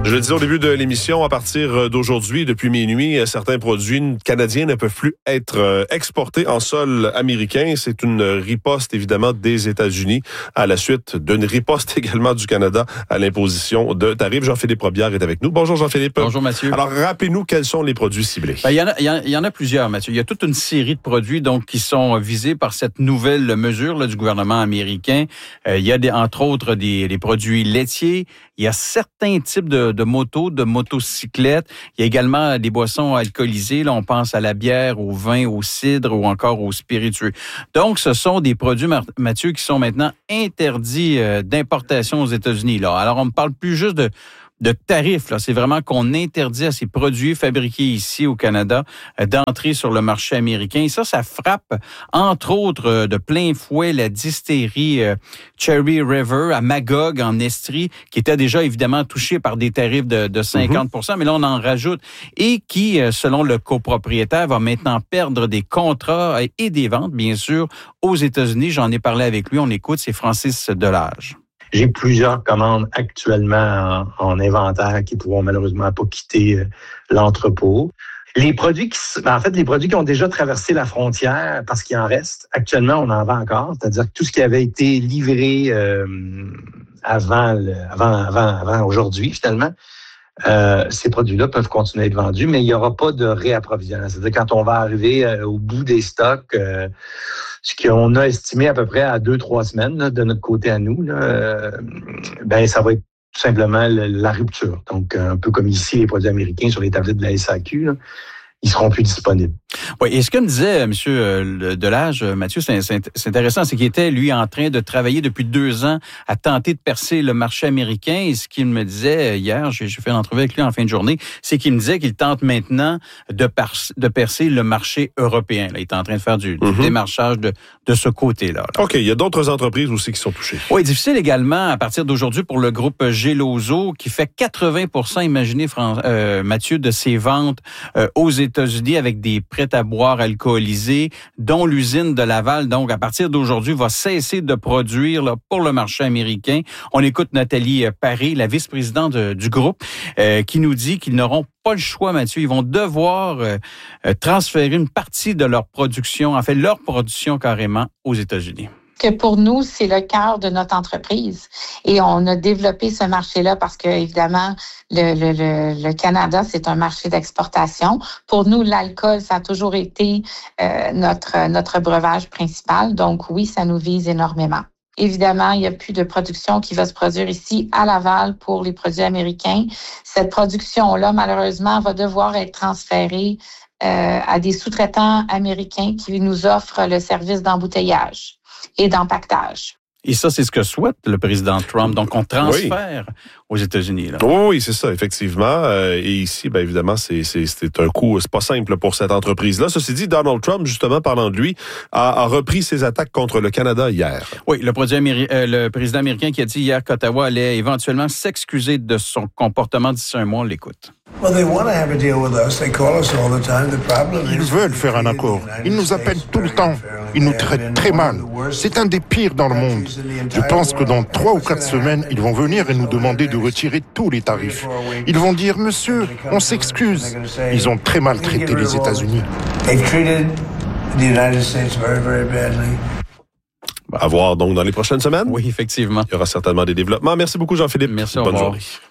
Je le disais au début de l'émission, à partir d'aujourd'hui, depuis minuit, certains produits canadiens ne peuvent plus être exportés en sol américain. C'est une riposte, évidemment, des États-Unis à la suite d'une riposte également du Canada à l'imposition de tarifs. Jean-Philippe Robillard est avec nous. Bonjour Jean-Philippe. Bonjour Mathieu. Alors, rappelez-nous quels sont les produits ciblés. Il y en a plusieurs, Mathieu. Il y a toute une série de produits donc qui sont visés par cette nouvelle mesure là, du gouvernement américain. Il y a entre autres des produits laitiers. Il y a certains types de motos, de motocyclettes. Il y a également des boissons alcoolisées. Là, on pense à la bière, au vin, au cidre ou encore aux spiritueux. Donc, ce sont des produits, Mathieu, qui sont maintenant interdits d'importation aux États-Unis. Là. Alors, on ne parle plus juste de tarifs. Là. C'est vraiment qu'on interdit à ces produits fabriqués ici au Canada d'entrer sur le marché américain. Et ça frappe, entre autres, de plein fouet la distillerie Cherry River à Magog, en Estrie, qui était déjà évidemment touchée par des tarifs de 50%, mais là, on en rajoute. Et qui, selon le copropriétaire, va maintenant perdre des contrats et des ventes, bien sûr, aux États-Unis. J'en ai parlé avec lui. On écoute, c'est Francis Delage. J'ai plusieurs commandes actuellement en inventaire qui pourront malheureusement pas quitter l'entrepôt. Les produits qui ont déjà traversé la frontière, parce qu'il en reste, actuellement, on en vend encore. C'est-à-dire que tout ce qui avait été livré avant aujourd'hui, finalement, ces produits-là peuvent continuer à être vendus, mais il n'y aura pas de réapprovisionnement. C'est-à-dire quand on va arriver au bout des stocks, ce qu'on a estimé à peu près à 2-3 semaines là, de notre côté à nous, là, ça va être tout simplement la rupture. Donc, un peu comme ici, les produits américains sur les tablettes de la SAQ, là, ils seront plus disponibles. Oui, et ce que me disait M. Delage, Mathieu, c'est intéressant, c'est qu'il était, lui, en train de travailler depuis 2 ans à tenter de percer le marché américain. Et ce qu'il me disait hier, j'ai fait une entrevue avec lui en fin de journée, c'est qu'il me disait qu'il tente maintenant de percer le marché européen. Là, il est en train de faire du démarchage de ce côté-là. Là. OK, il y a d'autres entreprises aussi qui sont touchées. Oui, difficile également à partir d'aujourd'hui pour le groupe Geloso, qui fait 80%, imaginez, Mathieu, de ses ventes aux États-Unis avec des prêts-à-boire alcoolisés, dont l'usine de Laval, donc à partir d'aujourd'hui, va cesser de produire là, pour le marché américain. On écoute Nathalie Paré, la vice-présidente du groupe, qui nous dit qu'ils n'auront pas le choix, Mathieu. Ils vont devoir transférer une partie de leur production, en fait leur production carrément, aux États-Unis. Que pour nous, c'est le cœur de notre entreprise. Et on a développé ce marché-là parce que, évidemment, le Canada, c'est un marché d'exportation. Pour nous, l'alcool, ça a toujours été notre breuvage principal. Donc, oui, ça nous vise énormément. Évidemment, il n'y a plus de production qui va se produire ici à Laval pour les produits américains. Cette production-là, malheureusement, va devoir être transférée à des sous-traitants américains qui nous offrent le service d'embouteillage et d'empaquetage. Et ça, c'est ce que souhaite le président Trump. Donc, on transfère aux États-Unis. Là. Oui, c'est ça, effectivement. Et ici, bien évidemment, c'est un coup, c'est pas simple pour cette entreprise-là. Ceci dit, Donald Trump, justement, parlant de lui, a repris ses attaques contre le Canada hier. Oui, le président américain qui a dit hier qu'Ottawa allait éventuellement s'excuser de son comportement d'ici un mois. On l'écoute. Ils veulent faire un accord. Ils nous appellent tout le temps. Ils nous traitent très mal. C'est un des pires dans le monde. Je pense que dans 3 ou 4 semaines, ils vont venir et nous demander de retirer tous les tarifs. Ils vont dire, monsieur, on s'excuse. Ils ont très mal traité les États-Unis. À voir donc dans les prochaines semaines. Oui, effectivement. Il y aura certainement des développements. Merci beaucoup, Jean-Philippe. Merci, bonne journée.